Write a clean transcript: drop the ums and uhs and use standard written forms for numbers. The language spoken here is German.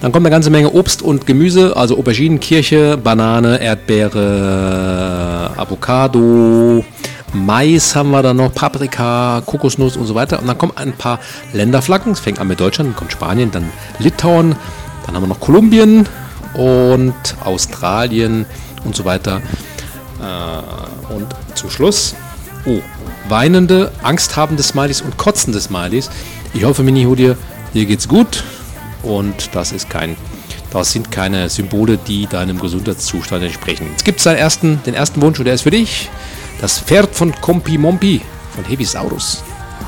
Dann kommt eine ganze Menge Obst und Gemüse, also Auberginen, Kirche, Banane, Erdbeere, Avocado, Mais haben wir dann noch, Paprika, Kokosnuss und so weiter. Und dann kommen ein paar Länderflaggen. Es fängt an mit Deutschland, dann kommt Spanien, dann Litauen, dann haben wir noch Kolumbien und Australien und so weiter. Und zum Schluss, weinende, angsthabende Smileys und kotzende Smileys. Ich hoffe, Mini-Hudie, dir geht's gut und das sind keine Symbole, die deinem Gesundheitszustand entsprechen. Jetzt gibt es den ersten Wunsch und der ist für dich. Das Pferd von Kompi Mompi von Hebisaurus.